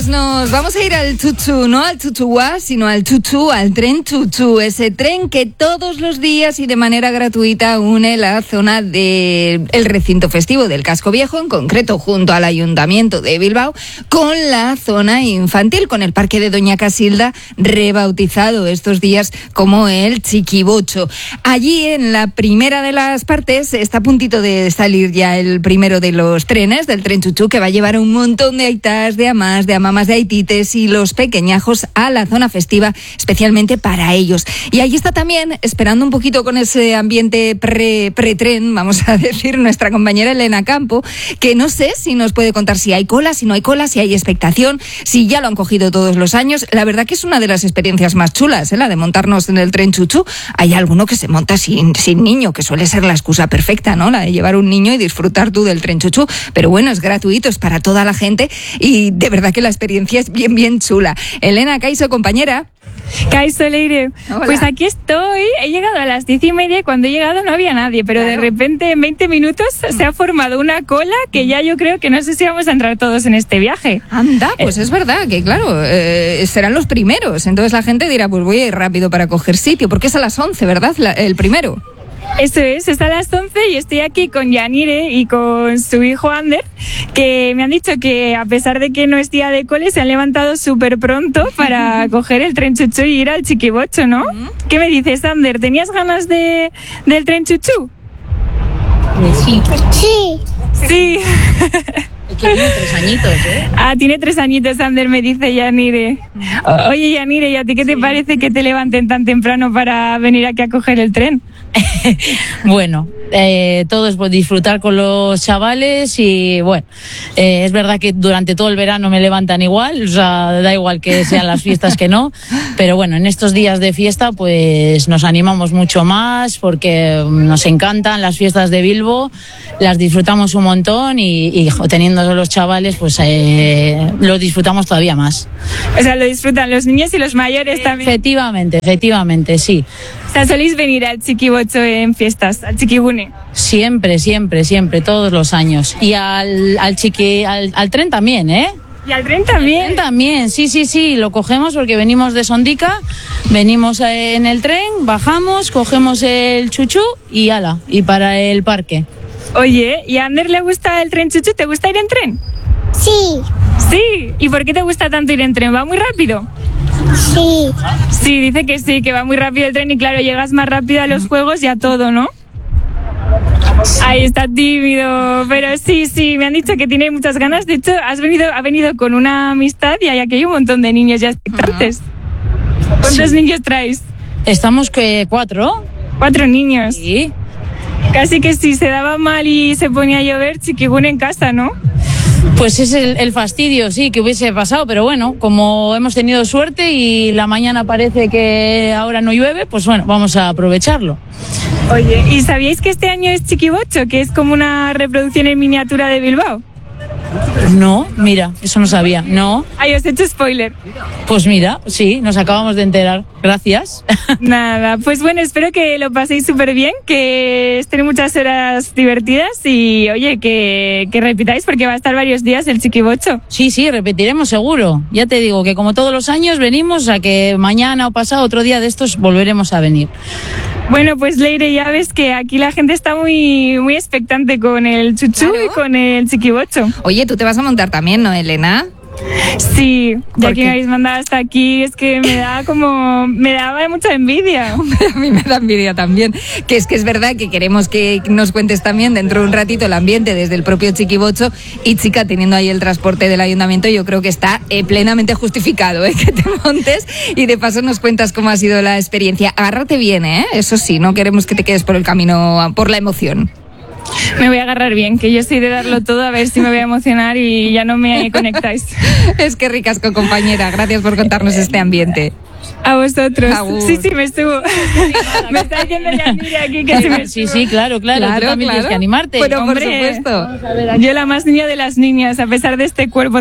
nos vamos a ir al Chuchu, no al Chuchuá, sino al Chuchu, al tren Chuchu, ese tren que todos los días y de manera gratuita une la zona del recinto festivo del Casco Viejo, en concreto junto al Ayuntamiento de Bilbao, con la zona infantil, con el Parque de Doña Casilda, rebautizado estos días como el Chiquibocho. Allí, en la primera de las partes, está a puntito de salir ya el primero de los trenes, del tren Chuchu, que va a llevar a un montón de aitas, de amás, de amamas, de aitites y los pequeñajos a la zona festiva, especialmente para ellos. Y allí está también, esperando un poquito con ese ambiente pre-tren, vamos a decir, nuestra compañera Elena Campo, que no sé si nos puede contar si hay cola, si no hay cola, si hay expectación, si ya lo han cogido todos los años. La verdad que es una de las experiencias más chulas, la de montarnos en el tren Chuchu. Hay alguno que se monta sin niño, que suele ser la excusa perfecta, ¿no? La de llevar un niño y disfrutar tú del tren Chuchu. Pero bueno, es gratuito, es para toda la gente y de verdad que la experiencia es bien chula. Elena, Caiso, compañera. Caiso, Leire. Hola. Pues aquí estoy. He llegado a las 10:30 y cuando he llegado no había nadie, pero claro, de repente en 20 minutos se ha formado una cola que ya yo creo que no sé si vamos a entrar todos en este viaje. Anda, pues es verdad que claro, serán los primeros. Entonces la gente dirá, pues voy a ir rápido para coger sitio, porque es a las 11, ¿verdad? El primero. Eso es a las 11 y estoy aquí con Yanire y con su hijo Ander, que me han dicho que a pesar de que no es día de cole, se han levantado súper pronto para coger el tren Chuchu y ir al Chiquibocho, ¿no? ¿Qué me dices, Ander? ¿Tenías ganas del tren Chuchu? Sí. Sí. Es que tiene 3 añitos, ¿eh? Ah, tiene 3 añitos, Ander, me dice Yanire. Oye, Yanire, ¿y a ti qué te parece que te levanten tan temprano para venir aquí a coger el tren? Bueno, todo es por disfrutar con los chavales y bueno, es verdad que durante todo el verano me levantan igual, o sea, da igual que sean las fiestas que no, pero bueno, en estos días de fiesta pues nos animamos mucho más porque nos encantan las fiestas de Bilbo, las disfrutamos un montón y teniendo los chavales pues lo disfrutamos todavía más. O sea, lo disfrutan los niños y los mayores también. Efectivamente, sí. O sea, soléis venir al Chiquibocho en fiestas, al Chiquibune. Siempre, todos los años. Y al tren también, ¿eh? ¿Y al tren también? Al tren también, sí, lo cogemos porque venimos de Sondica, venimos en el tren, bajamos, cogemos el Chuchu y ala, y para el parque. Oye, ¿y a Ander le gusta el tren Chuchu? ¿Te gusta ir en tren? Sí, Sí. ¿Y por qué te gusta tanto ir en tren? ¿Va muy rápido? sí, Sí, dice que sí, que va muy rápido el tren y claro, llegas más rápido a los juegos y a todo, ¿no? Ahí está tímido, pero sí, me han dicho que tiene muchas ganas. De hecho, ha venido con una amistad y aquí hay un montón de niños ya expectantes. ¿Cuántos niños traes? Estamos 4. 4 niños. Sí. Casi que si se daba mal y se ponía a llover, Chiquibune en casa, ¿no? Pues es el fastidio, sí, que hubiese pasado, pero bueno, como hemos tenido suerte y la mañana parece que ahora no llueve, pues bueno, vamos a aprovecharlo. Oye, ¿y sabíais que este año es Chiquibocho, que es como una reproducción en miniatura de Bilbao? No, mira, eso no sabía, no. Ay, os he hecho spoiler. Pues mira, sí, nos acabamos de enterar, gracias. Nada, pues bueno, espero que lo paséis súper bien, que estén muchas horas divertidas y oye, que repitáis porque va a estar varios días el Chiquibocho. Sí, repetiremos seguro. Ya te digo que como todos los años venimos a que mañana o pasado otro día de estos volveremos a venir. Bueno, pues Leire, ya ves que aquí la gente está muy expectante con el Chuchu Claro. y con el Chiquibocho. Oye, tú te vas a montar también, ¿no, Elena? Sí, ya ¿Por que qué? me habéis mandado hasta aquí, es que me daba mucha envidia. A mí me da envidia también, que es verdad que queremos que nos cuentes también dentro de un ratito el ambiente desde el propio Chiquibocho y chica, teniendo ahí el transporte del ayuntamiento, yo creo que está plenamente justificado que te montes y de paso nos cuentas cómo ha sido la experiencia. Agárrate bien, eso sí, no queremos que te quedes por el camino por la emoción. Me voy a agarrar bien, que yo soy de darlo todo, a ver si me voy a emocionar y ya no me conectáis. Es que ricasco, compañera, gracias por contarnos este ambiente. A vosotros. Agur. Sí, me subo. Me está diciendo Yanire aquí que se me Sí, claro, tú también tienes que animarte. Bueno, Hombre, por supuesto. Yo la más niña de las niñas, a pesar de este cuerpo